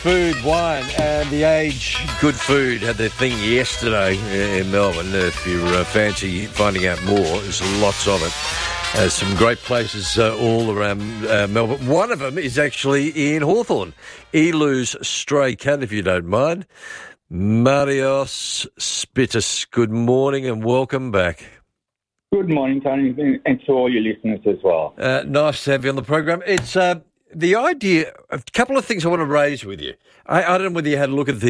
Food, wine, and the Age Good Food had their thing yesterday in Melbourne. If you fancy finding out more, there's lots of it. Some great places all around Melbourne. One of them is actually in Hawthorn, Elu's Stray Cat, if you don't mind. Marios Spitis, good morning and welcome back. Good morning, Tony, and to all your listeners as well. Nice to have you on the program. It's the idea, a couple of things I want to raise with you. I don't know whether you had a look at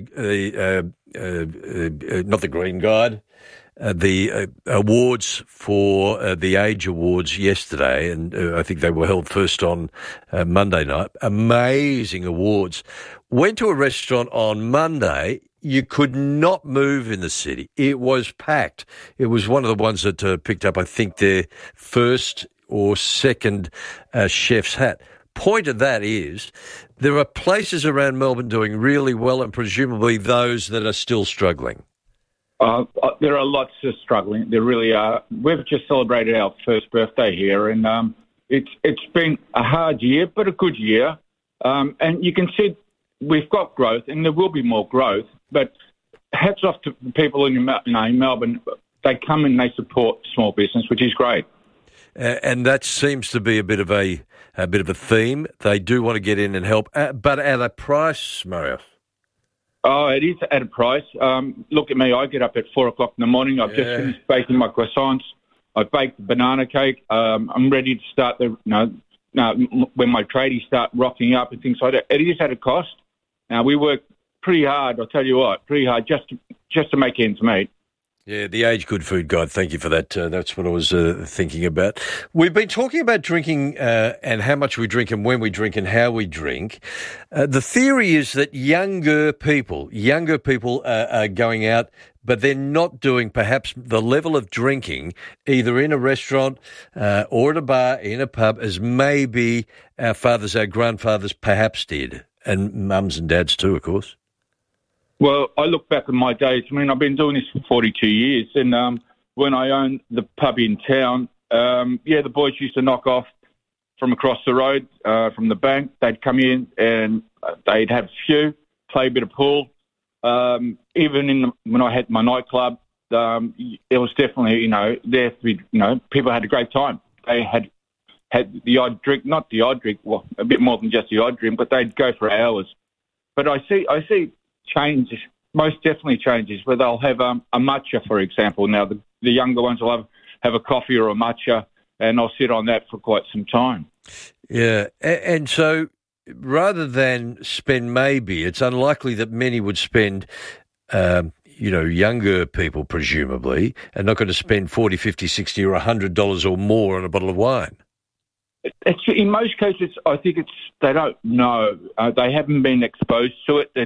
not the Green Guide, the awards for the Age Awards yesterday, and I think they were held first on Monday night. Amazing awards. Went to a restaurant on Monday. You could not move in the city. It was packed. It was one of the ones that picked up, I think, their first or second chef's hat. Point of that is there are places around Melbourne doing really well and presumably those that are still struggling. There are lots of struggling. There really are. We've just celebrated our first birthday here, and it's been a hard year, but a good year. And you can see we've got growth, and there will be more growth. But hats off to people in Melbourne. They come and they support small business, which is great. And that seems to be a bit of a theme. They do want to get in and help, but at a price, Mario. Oh, it is at a price. Look at me. I get up at 4 o'clock in the morning. I've just finished baking my croissants. I've baked the banana cake. I'm ready to start when my tradies start rocking up and things like that. It is at a cost. Now, we work pretty hard, I'll tell you what, just to make ends meet. Yeah, the Age Good Food Guide, thank you for that. That's what I was thinking about. We've been talking about drinking and how much we drink and when we drink and how we drink. The theory is that younger people are going out, but they're not doing perhaps the level of drinking either in a restaurant or at a bar, in a pub, as maybe our fathers, our grandfathers perhaps did, and mums and dads too, of course. Well, I look back at my days. I mean, I've been doing this for 42 years, and when I owned the pub in town, the boys used to knock off from across the road from the bank. They'd come in and they'd have a few, play a bit of pool. Even when I had my nightclub, it was definitely, there to be, people had a great time. They had the odd drink, not the odd drink, well, a bit more than just the odd drink, but they'd go for hours. But I see changes, most definitely changes, where they'll have a matcha, for example. Now, the younger ones will have a coffee or a matcha, and I'll sit on that for quite some time. Yeah, and so rather than spend maybe, it's unlikely that many would spend, younger people presumably, are not going to spend $40, $50, $60 or $100 or more on a bottle of wine. In most cases, I think they don't know. They haven't been exposed to it.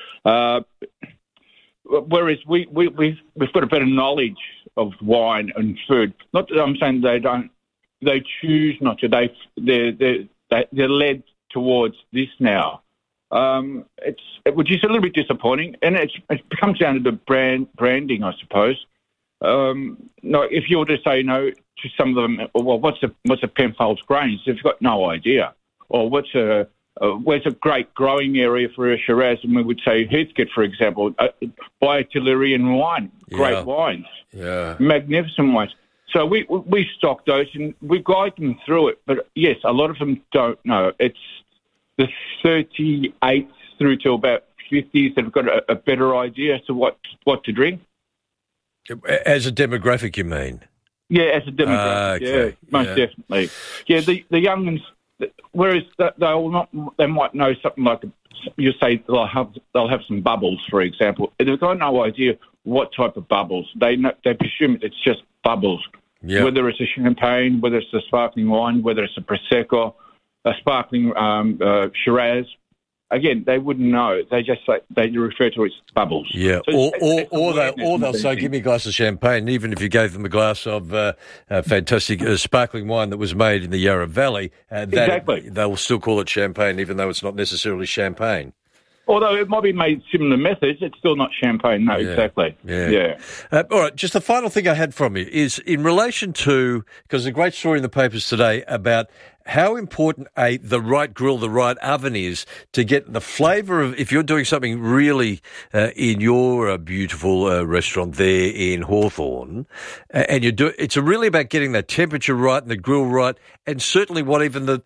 Whereas we've got a better knowledge of wine and food. Not that I'm saying they don't. They choose not to. They're led towards this now. Which is a little bit disappointing, and it comes down to the branding, I suppose. If you were to say to some of them, well, what's a Penfolds Grange? They've got no idea. Or where's a great growing area for a Shiraz? And we would say Heathcote, for example, buy a Tillerian wine, great wines, magnificent wines. So we stock those and we guide them through it. But yes, a lot of them don't know. It's the 38s through to about 50s that have got a better idea as to what to drink. As a demographic, you mean? Yeah, as a demographic. Okay. Yeah, most definitely. Yeah, the young ones. Whereas they might know something like you say they'll have some bubbles, for example. They've got no idea what type of bubbles. They presume it's just bubbles. Yep. Whether it's a champagne, whether it's a sparkling wine, whether it's a prosecco, a sparkling Shiraz. Again, they wouldn't know. They just they refer to it as bubbles. Yeah, so or they'll say, "Give me a glass of champagne." Even if you gave them a glass of fantastic sparkling wine that was made in the Yarra Valley, exactly, they will still call it champagne, even though it's not necessarily champagne. Although it might be made similar methods, it's still not champagne. No, exactly. Yeah. All right, just the final thing I had from you is in relation to, because there's a great story in the papers today about how important the right grill, the right oven is to get the flavour of, if you're doing something really in your beautiful restaurant there in Hawthorn, and it's really about getting that temperature right and the grill right, and certainly what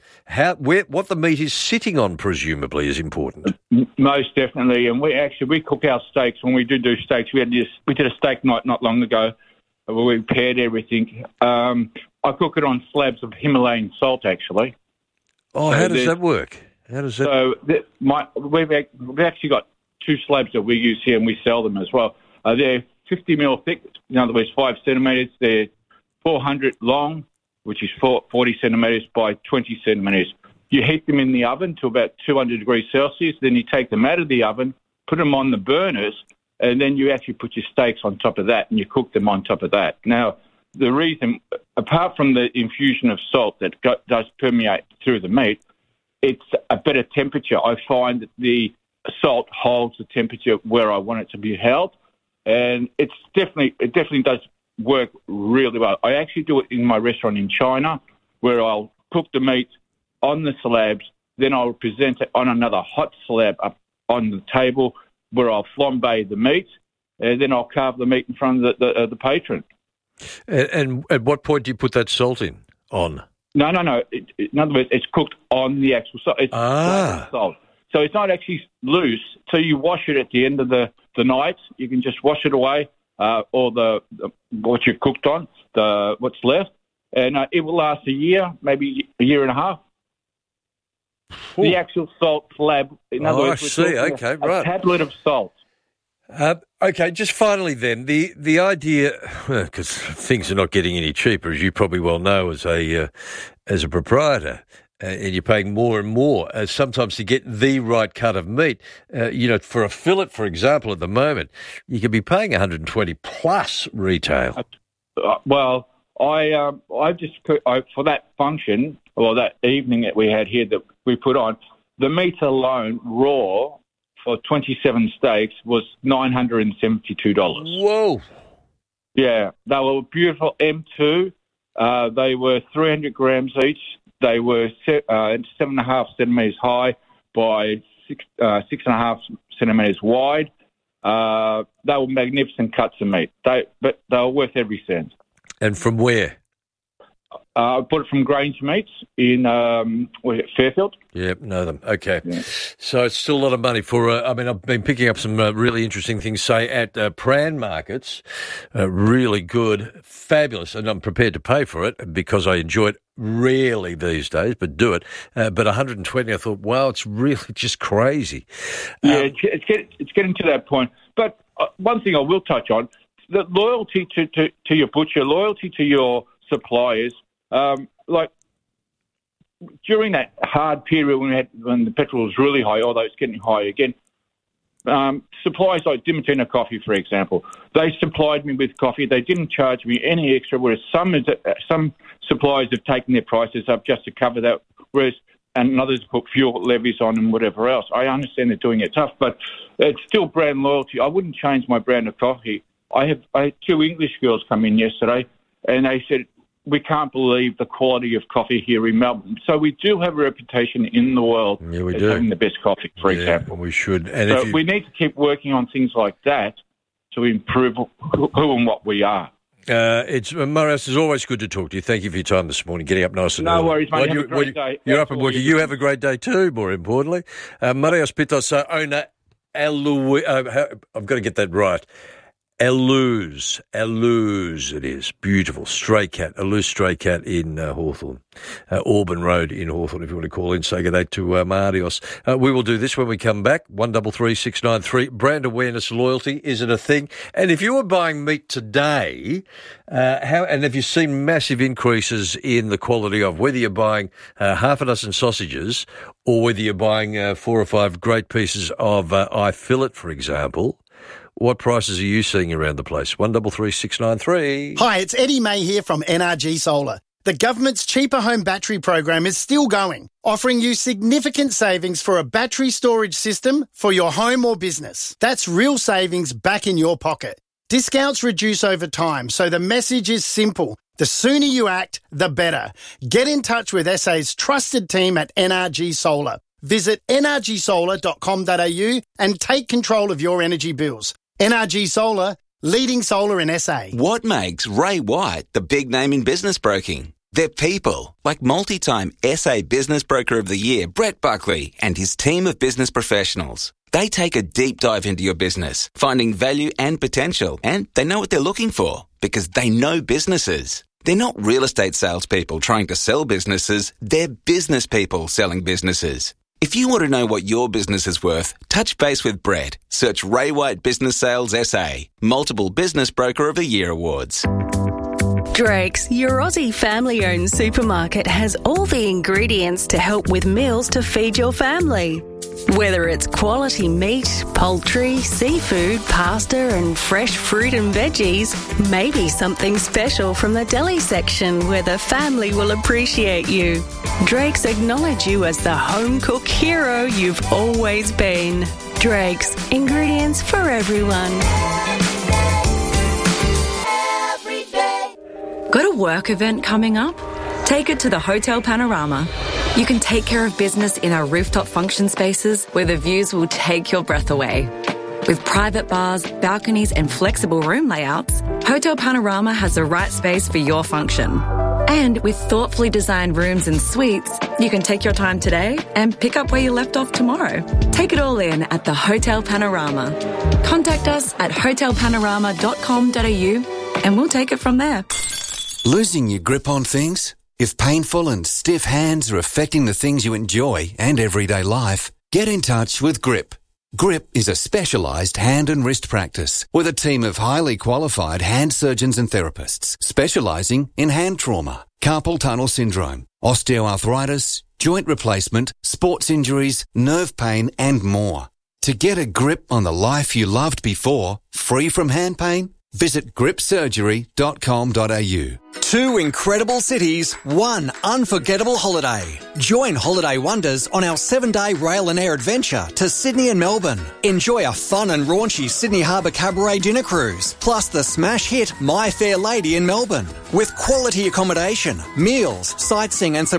the meat is sitting on, presumably, is important. Most definitely, and we cook our steaks when we do steaks. We did a steak night not long ago where we paired everything. I cook it on slabs of Himalayan salt, actually. Oh, how does that work? So we've actually got 2 slabs that we use here, and we sell them as well. They're 50 mil thick, in other words, 5 centimetres. They're 400 long, which is 40 centimetres by 20 centimetres. You heat them in the oven to about 200 degrees Celsius. Then you take them out of the oven, put them on the burners, and then you actually put your steaks on top of that, and you cook them on top of that. Now, the reason, apart from the infusion of salt that does permeate through the meat, it's a better temperature. I find that the salt holds the temperature where I want it to be held, and it definitely does work really well. I actually do it in my restaurant in China, where I'll cook the meat on the slabs, then I'll present it on another hot slab up on the table, where I'll flambe the meat, and then I'll carve the meat in front of the patron. And at what point do you put that salt on? No. In other words, it's cooked on the actual salt. It's salt. So it's not actually loose. So you wash it at the end of the night. You can just wash it away, or what you've cooked on, what's left, and it will last a year, maybe a year and a half. Ooh. The actual salt slab. In other words, I see. Okay, right. A tablet of salt. Okay, just finally then, the idea, because things are not getting any cheaper, as you probably well know as a proprietor, and you're paying more and more sometimes to get the right cut of meat. For a fillet, for example, at the moment, you could be paying 120 plus retail. Well, I just put for that function, or that evening that we had here that we put on, the meat alone, raw, for 27 steaks was $972. Whoa. Yeah, they were beautiful M2. They were 300 grams each. They were 7.5 centimetres high by 6.5 centimetres wide. They were magnificent cuts of meat. But they were worth every cent. And from where? I bought it from Grange Meats in Fairfield. Yep, know them. Okay. Yeah. So it's still a lot of money for, I've been picking up some really interesting things, say, at Pran markets. Really good, fabulous, and I'm prepared to pay for it because I enjoy it rarely these days, but do it. But 120, I thought, wow, it's really just crazy. Yeah, it's getting to that point. But one thing I will touch on, the loyalty to your butcher, loyalty to your suppliers, like during that hard period when the petrol was really high, although it's getting high again, suppliers like Diamantina Coffee, for example, they supplied me with coffee. They didn't charge me any extra, whereas some suppliers have taken their prices up just to cover that, and others put fuel levies on and whatever else. I understand they're doing it tough, but it's still brand loyalty. I wouldn't change my brand of coffee. I had 2 English girls come in yesterday, and they said, we can't believe the quality of coffee here in Melbourne. So we do have a reputation in the world as having the best coffee, for example. We should. And so we need to keep working on things like that to improve who and what we are. Marius, it's always good to talk to you. Thank you for your time this morning, getting up nice and early. No worries, mate. Have a great day. You're up and working. You have a great day too, more importantly. Marius Pittos, owner, I've got to get that right. Eloose it is. Beautiful. Stray cat, a loose stray cat in Hawthorn. Auburn Road in Hawthorn, if you want to call in, say good day to Marius. We will do this when we come back. 133693. Brand awareness, loyalty, is it a thing? And if you were buying meat today, and have you seen massive increases in the quality of whether you're buying half a dozen sausages or whether you're buying 4 or 5 great pieces of eye fillet, for example? What prices are you seeing around the place? 133693. Hi, it's Eddie May here from NRG Solar. The government's Cheaper Home Battery program is still going, offering you significant savings for a battery storage system for your home or business. That's real savings back in your pocket. Discounts reduce over time, so the message is simple. The sooner you act, the better. Get in touch with SA's trusted team at NRG Solar. Visit nrgsolar.com.au and take control of your energy bills. NRG Solar, leading solar in SA. What makes Ray White the big name in business broking? They're people, like multi-time SA Business Broker of the Year, Brett Buckley, and his team of business professionals. They take a deep dive into your business, finding value and potential, and they know what they're looking for because they know businesses. They're not real estate salespeople trying to sell businesses, they're business people selling businesses. If you want to know what your business is worth, touch base with Brett. Search Ray White Business Sales SA, multiple Business Broker of the Year awards. Drake's, your Aussie family-owned supermarket, has all the ingredients to help with meals to feed your family. Whether it's quality meat, poultry, seafood, pasta and fresh fruit and veggies, maybe something special from the deli section where the family will appreciate you. Drake's acknowledge you as the home cook hero you've always been. Drake's, ingredients for everyone. Got a work event coming up? Take it to the Hotel Panorama. You can take care of business in our rooftop function spaces where the views will take your breath away. With private bars, balconies and flexible room layouts, Hotel Panorama has the right space for your function. And with thoughtfully designed rooms and suites, you can take your time today and pick up where you left off tomorrow. Take it all in at the Hotel Panorama. Contact us at hotelpanorama.com.au and we'll take it from there. Losing your grip on things? If painful and stiff hands are affecting the things you enjoy and everyday life, get in touch with GRIP. GRIP is a specialised hand and wrist practice with a team of highly qualified hand surgeons and therapists specialising in hand trauma, carpal tunnel syndrome, osteoarthritis, joint replacement, sports injuries, nerve pain and more. To get a grip on the life you loved before, free from hand pain, visit gripsurgery.com.au. 2 incredible cities, 1 unforgettable holiday. Join Holiday Wonders on our 7-day rail and air adventure to Sydney and Melbourne. Enjoy a fun and raunchy Sydney Harbour Cabaret dinner cruise, plus the smash hit My Fair Lady in Melbourne. With quality accommodation, meals, sightseeing and